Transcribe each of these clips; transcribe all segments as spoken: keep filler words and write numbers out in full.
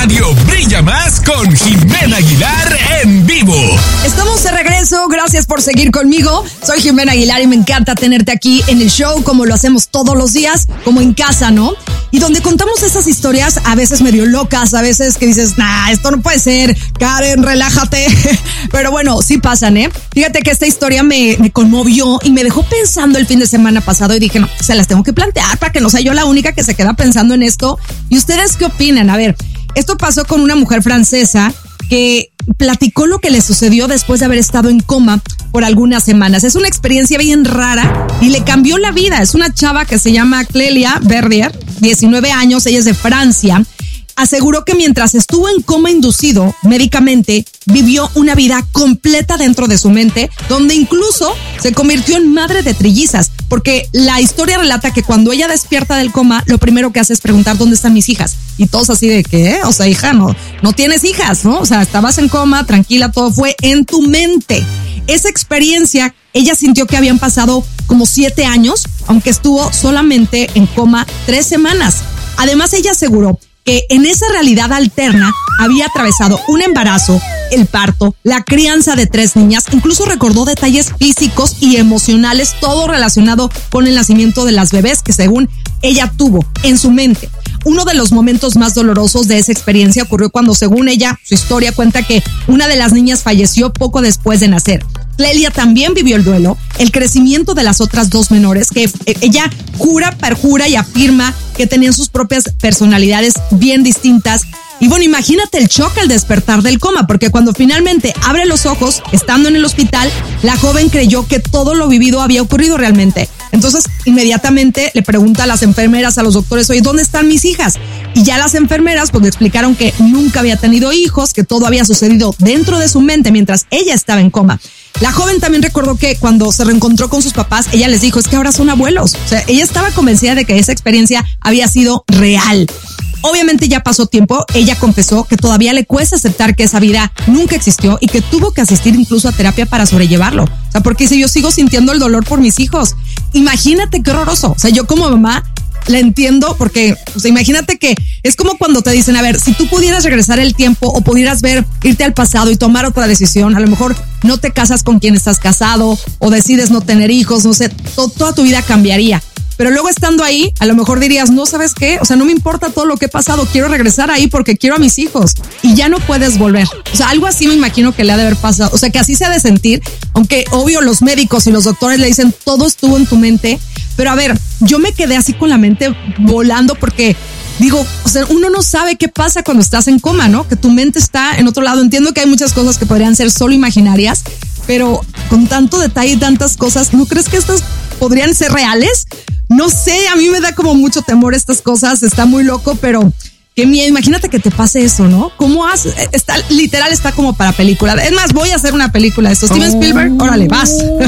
radio brilla más con Jimena Aguilar en vivo. Estamos de regreso, gracias por seguir conmigo. Soy Jimena Aguilar y me encanta tenerte aquí en el show, como lo hacemos todos los días, como en casa, ¿no? Y donde contamos esas historias a veces medio locas, a veces que dices, nah, esto no puede ser, Karen, relájate. Pero bueno, sí pasan, ¿eh? Fíjate que esta historia me, me conmovió y me dejó pensando el fin de semana pasado y dije, no, se las tengo que plantear para que no sea yo la única que se queda pensando en esto. ¿Y ustedes qué opinan? A ver, esto pasó con una mujer francesa que platicó lo que le sucedió después de haber estado en coma por algunas semanas. Es una experiencia bien rara y le cambió la vida. Es una chava que se llama Clélia Verdier, diecinueve años, ella es de Francia. Aseguró que mientras estuvo en coma inducido médicamente, vivió una vida completa dentro de su mente, donde incluso se convirtió en madre de trillizas, porque la historia relata que cuando ella despierta del coma, lo primero que hace es preguntar dónde están mis hijas. Y todos así de ¿qué? O sea, hija, no, no tienes hijas, ¿no? O sea, estabas en coma, tranquila, todo fue en tu mente. Esa experiencia, ella sintió que habían pasado como siete años, aunque estuvo solamente en coma tres semanas. Además, ella aseguró que en esa realidad alterna había atravesado un embarazo, el parto, la crianza de tres niñas, incluso recordó detalles físicos y emocionales, todo relacionado con el nacimiento de las bebés que según ella tuvo en su mente. Uno de los momentos más dolorosos de esa experiencia ocurrió cuando, según ella, su historia cuenta que una de las niñas falleció poco después de nacer. Clélia también vivió el duelo, el crecimiento de las otras dos menores, que ella jura, perjura y afirma que tenían sus propias personalidades bien distintas. Y bueno, imagínate el shock al despertar del coma, porque cuando finalmente abre los ojos, estando en el hospital, la joven creyó que todo lo vivido había ocurrido realmente. Entonces, inmediatamente le pregunta a las enfermeras, a los doctores, oye, ¿dónde están mis hijas? Y ya las enfermeras pues le explicaron que nunca había tenido hijos, que todo había sucedido dentro de su mente mientras ella estaba en coma. La joven también recordó que cuando se reencontró con sus papás, ella les dijo, es que ahora son abuelos. O sea, ella estaba convencida de que esa experiencia había sido real. Obviamente ya pasó tiempo, ella confesó que todavía le cuesta aceptar que esa vida nunca existió y que tuvo que asistir incluso a terapia para sobrellevarlo. O sea, porque si yo sigo sintiendo el dolor por mis hijos, imagínate qué horroroso. O sea, yo como mamá la entiendo porque, o sea, imagínate que es como cuando te dicen, a ver, si tú pudieras regresar el tiempo o pudieras ver, irte al pasado y tomar otra decisión, a lo mejor no te casas con quien estás casado o decides no tener hijos, no sé, to- toda tu vida cambiaría. Pero luego estando ahí, a lo mejor dirías, no, ¿sabes qué? O sea, no me importa todo lo que he pasado, quiero regresar ahí porque quiero a mis hijos. Y ya no puedes volver. O sea, algo así me imagino que le ha de haber pasado. O sea, que así se ha de sentir, aunque obvio los médicos y los doctores le dicen, todo estuvo en tu mente. Pero a ver, yo me quedé así con la mente volando porque digo, o sea, uno no sabe qué pasa cuando estás en coma, ¿no? Que tu mente está en otro lado. Entiendo que hay muchas cosas que podrían ser solo imaginarias, pero con tanto detalle y tantas cosas, ¿no crees que estas podrían ser reales? No sé, a mí me da como mucho temor estas cosas, está muy loco, pero qué miedo, imagínate que te pase eso, ¿no? ¿Cómo haces? Está, literal está como para película. Es más, voy a hacer una película de esto. Steven Spielberg, órale, vas.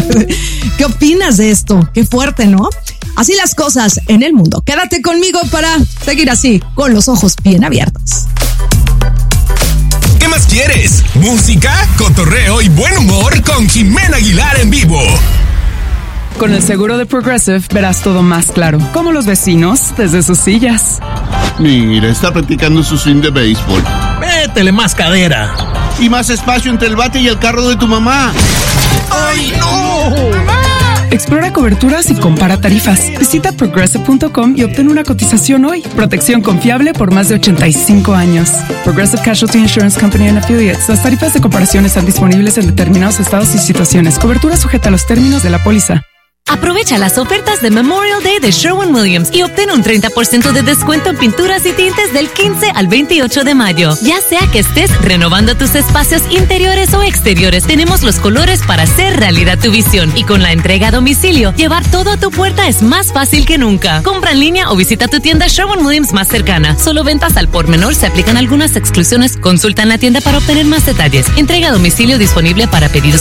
¿Qué opinas de esto? Qué fuerte, ¿no? Así las cosas en el mundo. Quédate conmigo para seguir así, con los ojos bien abiertos. ¿Qué más quieres? Música, cotorreo y buen humor con Jimena Aguilar en vivo. Con el seguro de Progressive verás todo más claro, como los vecinos desde sus sillas. Mira, está practicando su swing de béisbol. Métele más cadera. Y más espacio entre el bate y el carro de tu mamá. ¡Ay, no! Explora coberturas y compara tarifas. Visita progressive punto com y obtén una cotización hoy. Protección confiable por más de ochenta y cinco años. Progressive Casualty Insurance Company and Affiliates. Las tarifas de comparación están disponibles en determinados estados y situaciones. Cobertura sujeta a los términos de la póliza. Aprovecha las ofertas de Memorial Day de Sherwin-Williams y obtén un treinta por ciento de descuento en pinturas y tintes del quince al veintiocho de mayo. Ya sea que estés renovando tus espacios interiores o exteriores, tenemos los colores para hacer realidad tu visión. Y con la entrega a domicilio, llevar todo a tu puerta es más fácil que nunca. Compra en línea o visita tu tienda Sherwin-Williams más cercana. Solo ventas al por menor, se aplican algunas exclusiones. Consulta en la tienda para obtener más detalles. Entrega a domicilio disponible para pedidos